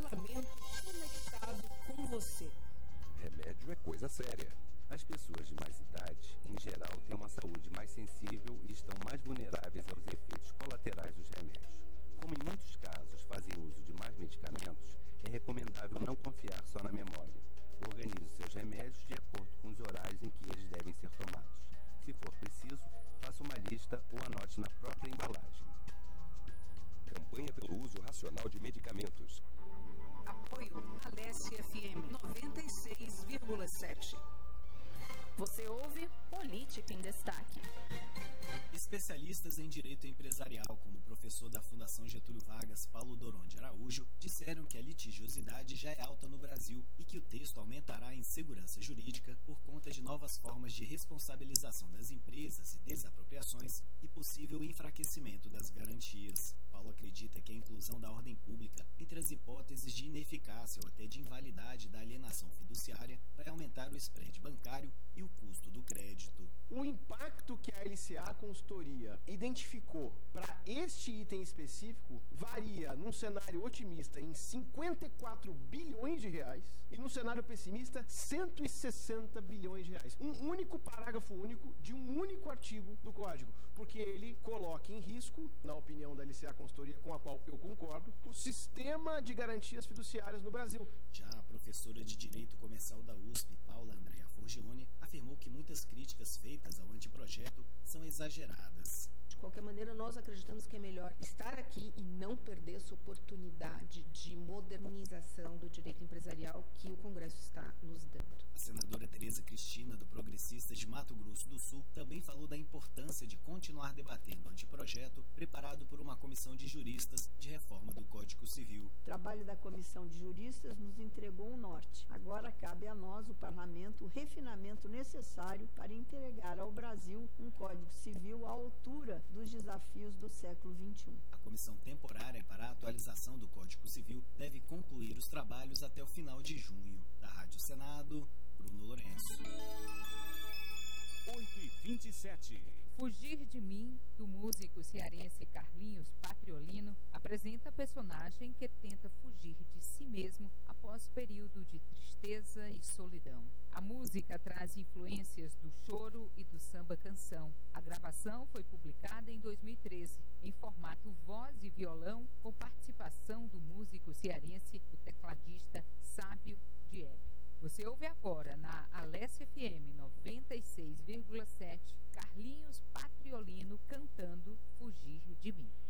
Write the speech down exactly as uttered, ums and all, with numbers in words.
parlamento conectado com você. Remédio é coisa séria. As pessoas de mais idade, em geral, têm uma saúde mais sensível e estão mais vulneráveis aos efeitos colaterais dos remédios. Como em muitos casos fazem uso de mais medicamentos, é recomendável não confiar só na memória. Organize seus remédios de acordo com os horários em que eles devem ser tomados. Se for preciso, faça uma lista ou anote na própria embalagem. Campanha pelo uso racional de medicamentos. Apoio Alesse F M noventa e seis vírgula sete. Você ouve Política em Destaque. Especialistas em direito empresarial, como o professor da Fundação Getúlio Vargas, Paulo Doron de Araújo, disseram que a litigiosidade já é alta no Brasil e que o texto aumentará a insegurança jurídica por conta de novas formas de responsabilização das empresas e desapropriações e possível enfraquecimento das garantias. Paulo acredita que a inclusão da ordem pública entre as hipóteses de ineficácia ou até de invalidade da alienação fiduciária vai aumentar o spread bancário e o custo do crédito. O impacto que a L C A Consultoria identificou para este item específico varia num cenário otimista em cinquenta e quatro bilhões de reais e no cenário pessimista cento e sessenta bilhões de reais. Um único parágrafo único de um único artigo do Código, porque ele coloca em risco, na opinião da L C A Consultoria, com a qual eu concordo, o sistema de garantias fiduciárias no Brasil. Já a professora de Direito Comercial da U S P, Paula Andrea Forgione, afirmou que muitas críticas feitas ao anteprojeto são exageradas. De qualquer maneira, nós acreditamos que é melhor estar aqui e não perder essa oportunidade de modernização do direito empresarial que o Congresso está nos dando. A senadora Tereza Cristina, do Progressistas de Mato Grosso do Sul, também falou da importância de continuar debatendo o anteprojeto preparado por uma comissão de juristas de reforma do Código Civil. O trabalho da comissão de juristas nos entregou um norte. Agora cabe a nós, o parlamento, o refinamento necessário para entregar ao Brasil um Código Civil à altura dos desafios do século vinte e um. A comissão temporária para a atualização do Código Civil deve concluir os trabalhos até o final de junho. Da Rádio Senado, Bruno Lourenço. oito e vinte e sete. Fugir de Mim, do músico cearense Carlinhos Patriolino, apresenta personagem que tenta fugir de si mesmo após período de tristeza e solidão. A música traz influências do choro e do samba-canção. A gravação foi publicada em dois mil e treze, em formato voz e violão, com participação do músico cearense, o tecladista Sábio Diebe. Você ouve agora na Alesse F M noventa e seis vírgula sete, Carlinhos Patriolino cantando Fugir de Mim.